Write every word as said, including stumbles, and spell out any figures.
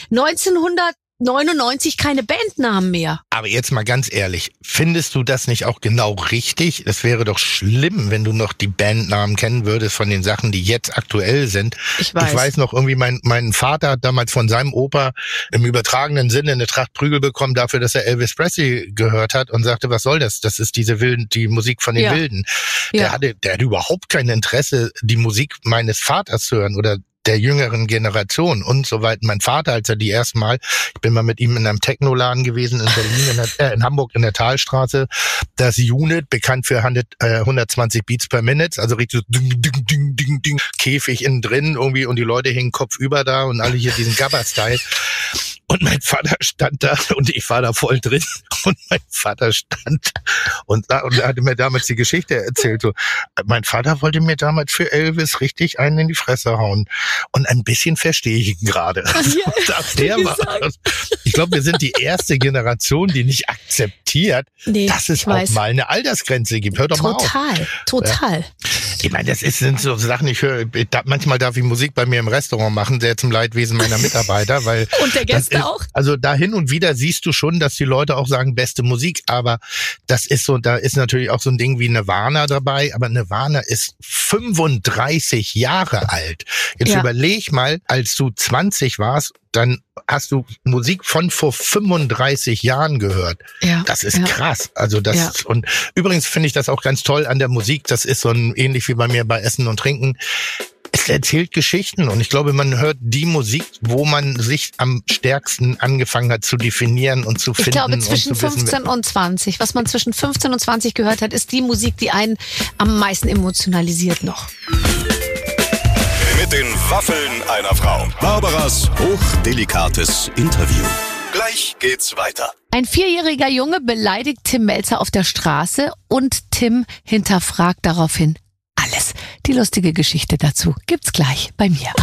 neunzehnhundertneunundneunzig keine Bandnamen mehr. Aber jetzt mal ganz ehrlich, findest du das nicht auch genau richtig? Es wäre doch schlimm, wenn du noch die Bandnamen kennen würdest von den Sachen, die jetzt aktuell sind. Ich weiß. Ich weiß noch irgendwie, mein, mein Vater hat damals von seinem Opa im übertragenen Sinne eine Tracht Prügel bekommen dafür, dass er Elvis Presley gehört hat und sagte, was soll das? Das ist diese Wilden, die Musik von den Ja. Wilden. Der Ja. hatte, der hatte überhaupt kein Interesse, die Musik meines Vaters zu hören oder der jüngeren Generation und so weiter. Mein Vater, als er die erste Mal, ich bin mal mit ihm in einem Technoladen gewesen in Berlin, in, der, äh, in Hamburg in der Talstraße, das Unit, bekannt für hundert, äh, hundertzwanzig Beats per Minute, also richtig so ding, ding, ding, ding, ding, Käfig innen drin irgendwie und die Leute hingen kopfüber da und alle hier diesen Gabba-Style. Und mein Vater stand da und ich war da voll drin und mein Vater stand und, und hatte mir damals die Geschichte erzählt. So, mein Vater wollte mir damals für Elvis richtig einen in die Fresse hauen und ein bisschen verstehe ich ihn gerade. Ja, Ab der war das. Ich glaube, wir sind die erste Generation, die nicht akzeptiert, Nee, dass es ich auch weiß. mal eine Altersgrenze gibt. Hör doch mal auf. Total, total. Ich meine, das ist, sind so Sachen, ich höre, da, manchmal darf ich Musik bei mir im Restaurant machen, sehr zum Leidwesen meiner Mitarbeiter, weil Und der das Gäste ist, auch? also da hin und wieder siehst du schon, dass die Leute auch sagen, beste Musik, aber das ist so, da ist natürlich auch so ein Ding wie Nirvana dabei, aber Nirvana ist fünfunddreißig Jahre alt. Jetzt Ja. überleg mal, als du zwanzig warst, dann hast du Musik von vor fünfunddreißig Jahren gehört. Ja. Das ist ja. krass. Also das Ja. und übrigens finde ich das auch ganz toll an der Musik. Das ist so ein ähnlich wie bei mir bei Essen und Trinken. Es erzählt Geschichten und ich glaube, man hört die Musik, wo man sich am stärksten angefangen hat zu definieren und zu finden. Ich glaube, und zwischen zu wissen, fünfzehn und zwanzig. Was man zwischen fünfzehn und zwanzig gehört hat, ist die Musik, die einen am meisten emotionalisiert noch. Mit den Waffeln einer Frau. Barbaras hochdelikates Interview. Gleich geht's weiter. Ein vierjähriger Junge beleidigt Tim Melzer auf der Straße und Tim hinterfragt daraufhin alles. Die lustige Geschichte dazu gibt's gleich bei mir.